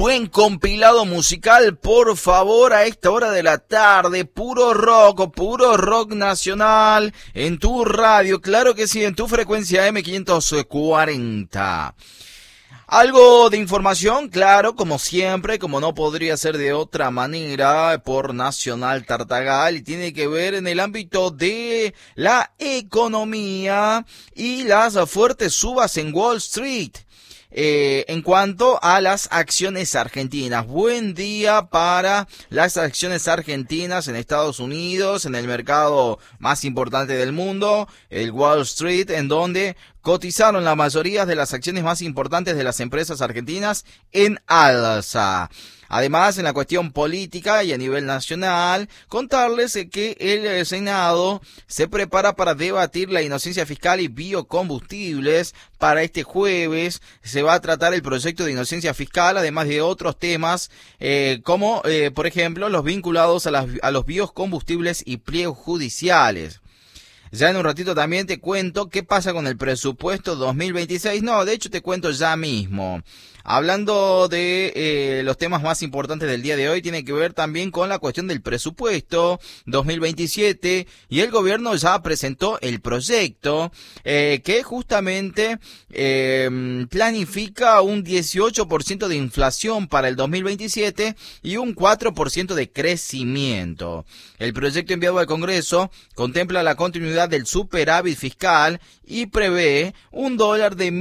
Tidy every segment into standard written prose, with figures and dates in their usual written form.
buen compilado musical, por favor, a esta hora de la tarde. Puro rock nacional en tu radio. Claro que sí, en tu frecuencia M540. Algo de información, claro, como siempre, como no podría ser de otra manera, por Nacional Tartagal, y tiene que ver en el ámbito de la economía y las fuertes subas en Wall Street. En cuanto a las acciones argentinas, buen día para las acciones argentinas en Estados Unidos, en el mercado más importante del mundo, el Wall Street, en donde cotizaron la mayoría de las acciones más importantes de las empresas argentinas en alza. Además, en la cuestión política y a nivel nacional, contarles que el Senado se prepara para debatir la inocencia fiscal y biocombustibles. Para este jueves se va a tratar el proyecto de inocencia fiscal, además de otros temas como, por ejemplo, los vinculados a los biocombustibles y pliegos judiciales. Ya en un ratito también te cuento qué pasa con el presupuesto 2026. No, de hecho te cuento ya mismo. Hablando de los temas más importantes del día de hoy, tiene que ver también con la cuestión del presupuesto 2027 y el gobierno ya presentó el proyecto que justamente planifica un 18% de inflación para el 2027 y un 4% de crecimiento. El proyecto enviado al Congreso contempla la continuidad del superávit fiscal y prevé un dólar de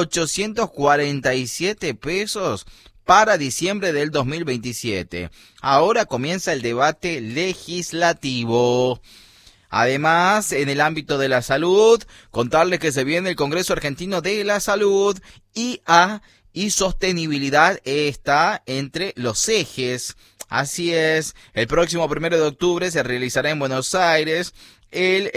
1.847 pesos para diciembre del 2027. Ahora comienza el debate legislativo. Además, en el ámbito de la salud, contarles que se viene el Congreso Argentino de la Salud, IA y sostenibilidad está entre los ejes. Así es, el próximo 1 de octubre se realizará en Buenos Aires el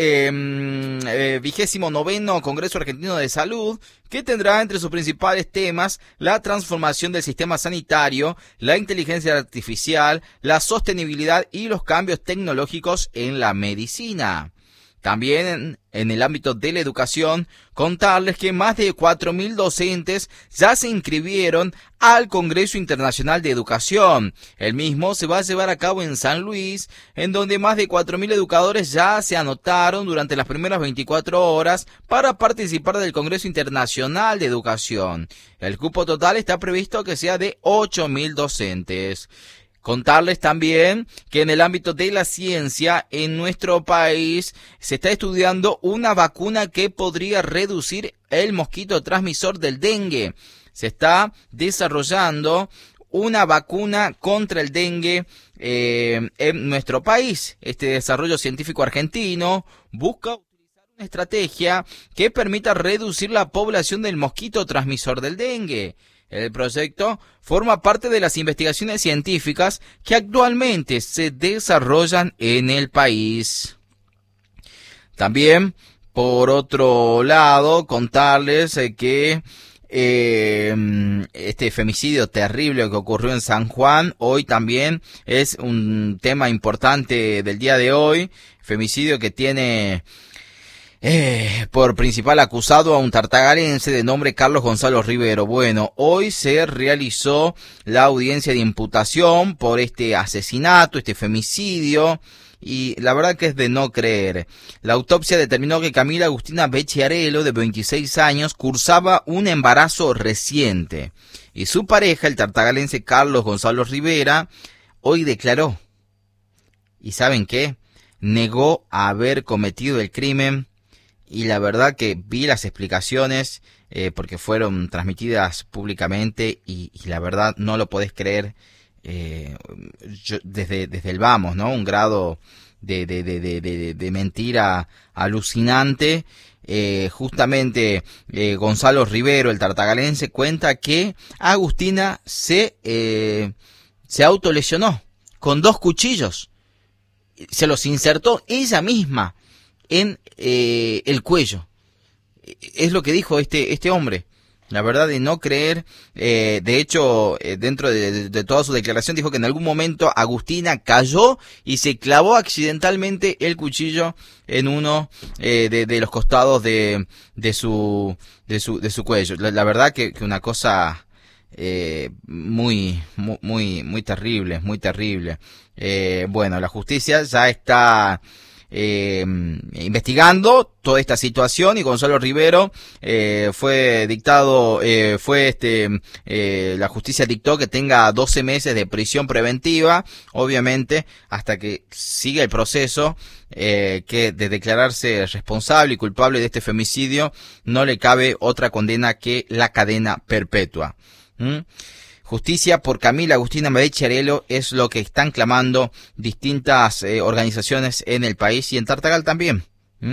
29º Congreso Argentino de Salud, que tendrá entre sus principales temas la transformación del sistema sanitario, la inteligencia artificial, la sostenibilidad y los cambios tecnológicos en la medicina. También en el ámbito de la educación, contarles que más de 4.000 docentes ya se inscribieron al Congreso Internacional de Educación. El mismo se va a llevar a cabo en San Luis, en donde más de 4.000 educadores ya se anotaron durante las primeras 24 horas para participar del Congreso Internacional de Educación. El cupo total está previsto que sea de 8.000 docentes. Contarles también que en el ámbito de la ciencia en nuestro país se está estudiando una vacuna que podría reducir el mosquito transmisor del dengue. Se está desarrollando una vacuna contra el dengue en nuestro país. Este desarrollo científico argentino busca utilizar una estrategia que permita reducir la población del mosquito transmisor del dengue. El proyecto forma parte de las investigaciones científicas que actualmente se desarrollan en el país. También, por otro lado, contarles que este femicidio terrible que ocurrió en San Juan, hoy también es un tema importante del día de hoy. Femicidio que tiene por principal acusado a un tartagalense de nombre Carlos Gonzalo Rivero. Bueno, hoy se realizó la audiencia de imputación por este asesinato, este femicidio, y la verdad que es de no creer. La autopsia determinó que Camila Agustina Becciarello, de 26 años, cursaba un embarazo reciente, y su pareja, el tartagalense Carlos Gonzalo Rivera, hoy declaró, y ¿saben qué? Negó haber cometido el crimen. Y la verdad que vi las explicaciones porque fueron transmitidas públicamente y la verdad no lo podés creer desde el vamos, ¿no? Un grado de mentira alucinante. Justamente Gonzalo Rivero, el tartagalense, cuenta que Agustina se autolesionó con 2 cuchillos. Se los insertó ella misma en el cuello. Es lo que dijo este hombre. La verdad de no creer. De hecho, dentro de toda su declaración dijo que en algún momento Agustina cayó y se clavó accidentalmente el cuchillo en uno de los costados de su cuello. La verdad que una cosa muy terrible, muy terrible. Bueno, la justicia ya está investigando toda esta situación y Gonzalo Rivero la justicia dictó que tenga 12 meses de prisión preventiva, obviamente hasta que siga el proceso, que de declararse responsable y culpable de este femicidio no le cabe otra condena que la cadena perpetua. Justicia por Camila Agustina Medici-Arelo es lo que están clamando distintas organizaciones en el país y en Tartagal también.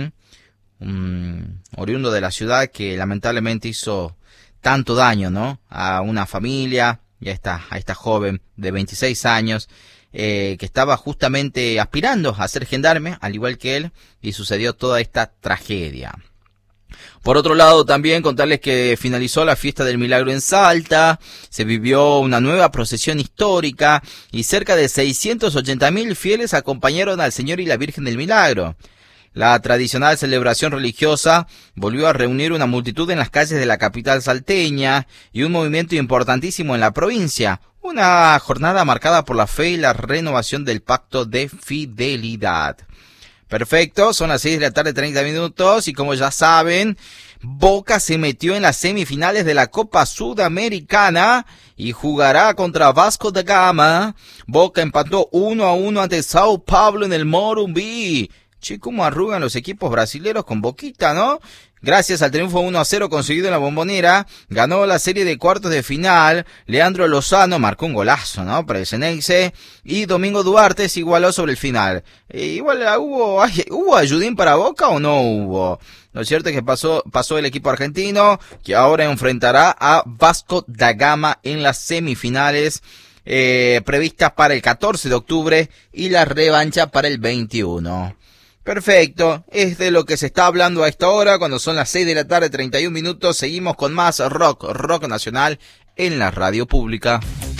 Oriundo de la ciudad que lamentablemente hizo tanto daño, ¿no? A una familia y a esta joven de 26 años que estaba justamente aspirando a ser gendarme, al igual que él, y sucedió toda esta tragedia. Por otro lado, también contarles que finalizó la fiesta del Milagro en Salta, se vivió una nueva procesión histórica y cerca de 680.000 fieles acompañaron al Señor y la Virgen del Milagro. La tradicional celebración religiosa volvió a reunir una multitud en las calles de la capital salteña y un movimiento importantísimo en la provincia. Una jornada marcada por la fe y la renovación del pacto de fidelidad. Perfecto, son las 6:30 y como ya saben, Boca se metió en las semifinales de la Copa Sudamericana y jugará contra Vasco da Gama. Boca empató 1-1 ante Sao Paulo en el Morumbi. Che, cómo arrugan los equipos brasileños con Boquita, ¿no? Gracias al triunfo 1-0 conseguido en la Bombonera, ganó la serie de cuartos de final. Leandro Lozano marcó un golazo, ¿no? Para el Xeneize. Y Domingo Duarte se igualó sobre el final. Igual ¿hubo ayudín para Boca o no hubo? Lo cierto es que pasó el equipo argentino, que ahora enfrentará a Vasco da Gama en las semifinales previstas para el 14 de octubre y la revancha para el 21. Perfecto, es de lo que se está hablando a esta hora, cuando son las 6:31. Seguimos con más rock nacional en la radio pública.